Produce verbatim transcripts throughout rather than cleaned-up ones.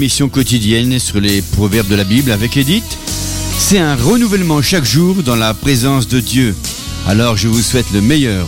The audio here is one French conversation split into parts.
émission quotidienne sur les proverbes de la Bible avec Edith. C'est un renouvellement chaque jour dans la présence de Dieu. Alors je vous souhaite le meilleur.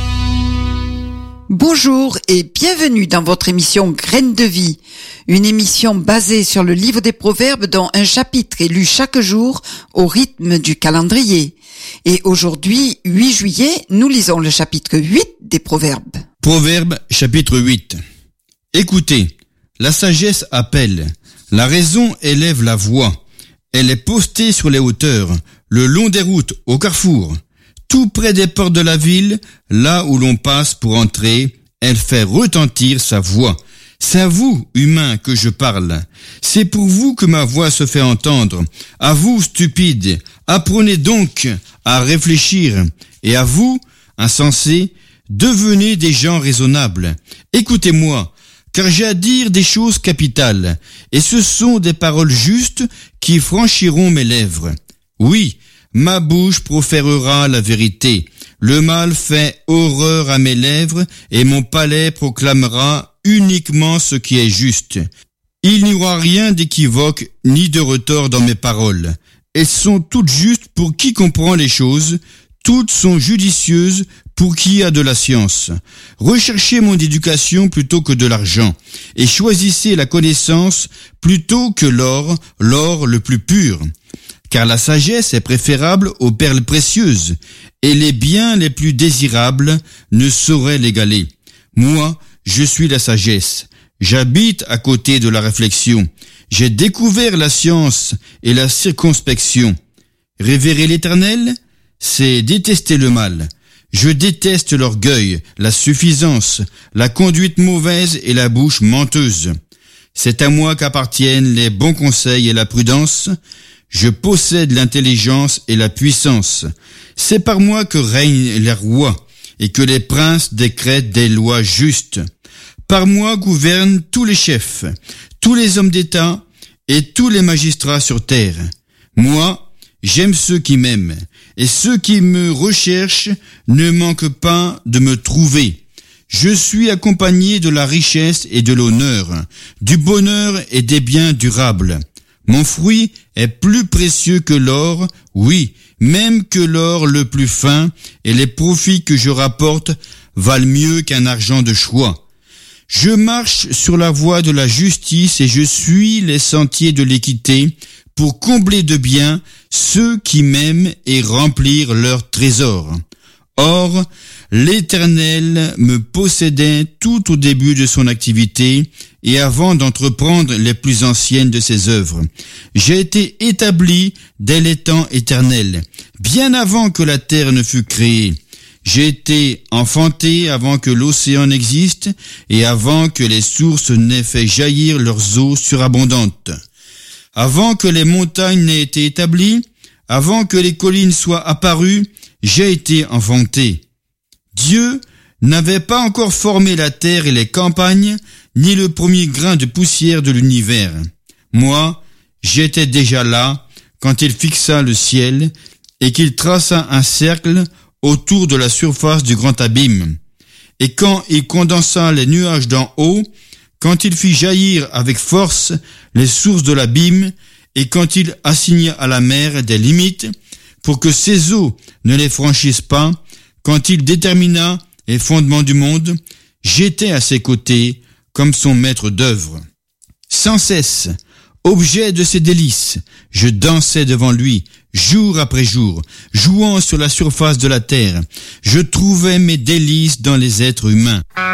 Bonjour et bienvenue dans votre émission Graines de vie, une émission basée sur le livre des Proverbes dont un chapitre est lu chaque jour au rythme du calendrier. Et aujourd'hui, huit juillet, nous lisons le chapitre huit des Proverbes. Proverbe chapitre huit. Écoutez, la sagesse appelle, la raison élève la voix. Elle est postée sur les hauteurs, le long des routes, au carrefour. Tout près des portes de la ville, là où l'on passe pour entrer, elle fait retentir sa voix. C'est à vous, humains, que je parle. C'est pour vous que ma voix se fait entendre. À vous, stupides, apprenez donc à réfléchir. Et à vous, insensés, devenez des gens raisonnables. Écoutez-moi, car j'ai à dire des choses capitales, et ce sont des paroles justes qui franchiront mes lèvres. Oui, ma bouche proférera la vérité. Le mal fait horreur à mes lèvres, et mon palais proclamera uniquement ce qui est juste. Il n'y aura rien d'équivoque ni de retort dans mes paroles. Elles sont toutes justes pour qui comprend les choses, toutes sont judicieuses pour qui a de la science. Recherchez mon éducation plutôt que de l'argent, et choisissez la connaissance plutôt que l'or, l'or le plus pur. Car la sagesse est préférable aux perles précieuses, et les biens les plus désirables ne sauraient l'égaler. Moi, je suis la sagesse. J'habite à côté de la réflexion. J'ai découvert la science et la circonspection. Révérer l'Éternel, c'est détester le mal. Je déteste l'orgueil, la suffisance, la conduite mauvaise et la bouche menteuse. C'est à moi qu'appartiennent les bons conseils et la prudence. Je possède l'intelligence et la puissance. C'est par moi que règnent les rois et que les princes décrètent des lois justes. Par moi gouvernent tous les chefs, tous les hommes d'État et tous les magistrats sur terre. Moi, j'aime ceux qui m'aiment, et ceux qui me recherchent ne manquent pas de me trouver. Je suis accompagné de la richesse et de l'honneur, du bonheur et des biens durables. Mon fruit est plus précieux que l'or, oui, même que l'or le plus fin, et les profits que je rapporte valent mieux qu'un argent de choix. Je marche sur la voie de la justice et je suis les sentiers de l'équité pour combler de biens ceux qui m'aiment et remplir leurs trésors. Or, l'Éternel me possédait tout au début de son activité et avant d'entreprendre les plus anciennes de ses œuvres. J'ai été établi dès les temps éternels, bien avant que la terre ne fût créée. J'ai été enfanté avant que l'océan n'existe et avant que les sources n'aient fait jaillir leurs eaux surabondantes. Avant que les montagnes n'aient été établies, avant que les collines soient apparues, j'ai été enfanté. Dieu n'avait pas encore formé la terre et les campagnes, ni le premier grain de poussière de l'univers. Moi, j'étais déjà là quand il fixa le ciel et qu'il traça un cercle autour de la surface du grand abîme. Et quand il condensa les nuages d'en haut, quand il fit jaillir avec force les sources de l'abîme, et quand il assigna à la mer des limites, pour que ses eaux ne les franchissent pas, quand il détermina les fondements du monde, j'étais à ses côtés comme son maître d'œuvre. Sans cesse, objet de ses délices, je dansais devant lui, jour après jour, jouant sur la surface de la terre. Je trouvais mes délices dans les êtres humains.